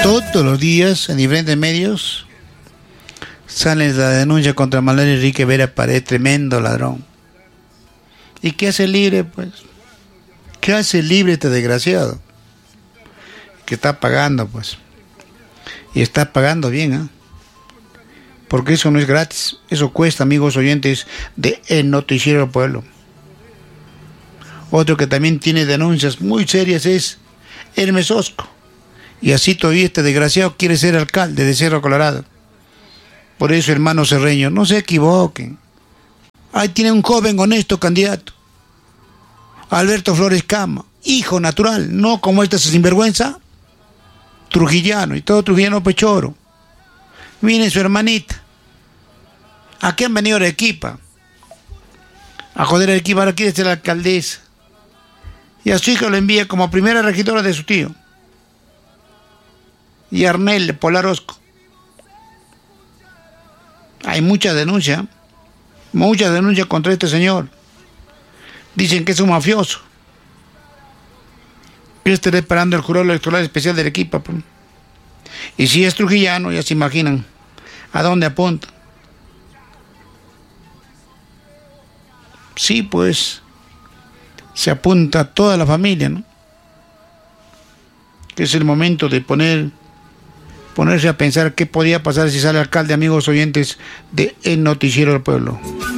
Todos los días en diferentes medios sale la denuncia contra Manuel Enrique Vera Paredes, tremendo ladrón. ¿Y qué hace libre, pues? ¿Qué hace libre este desgraciado? Que está pagando, pues. Y está pagando bien, ¿eh? Porque eso no es gratis. Eso cuesta, amigos oyentes de El Noticiero del Pueblo. Otro que también tiene denuncias muy serias es Hermes Osco. Y así todavía este desgraciado quiere ser alcalde de Cerro Colorado. Por eso, hermanos Cerreños, no se equivoquen. Ahí tiene un joven honesto candidato. Alberto Flores Cama, hijo natural, no como este sinvergüenza, trujillano, y todo trujillano pechoro. Miren su hermanita. Aquí han venido a Arequipa. A joder a Arequipa, ahora quiere ser la alcaldesa. Y a su hija lo envía como primera regidora de su tío. Y Arnel Polarosco. Hay mucha denuncia contra este señor. Dicen que es un mafioso. Yo estaré esperando el jurado electoral especial de Arequipa. Y si es trujillano, ya se imaginan a dónde apunta. Sí, pues, se apunta a toda la familia, ¿no? Que es el momento de ponerse a pensar qué podía pasar si sale alcalde, amigos oyentes de El Noticiero del Pueblo.